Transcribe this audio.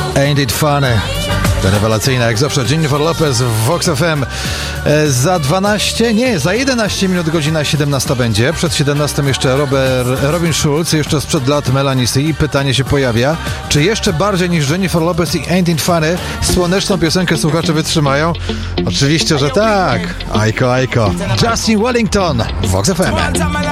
Ain't it funny? To rewelacyjna, jak zawsze, Jennifer Lopez w Vox FM. Za 11 minut godzina 17 będzie. Przed 17 jeszcze Robin Schulz, jeszcze sprzed lat Melanie C. I pytanie się pojawia, czy jeszcze bardziej niż Jennifer Lopez i Ain't it funny słoneczną piosenkę słuchacze wytrzymają? Oczywiście, że tak. Aiko. Justin Wellington w Vox FM.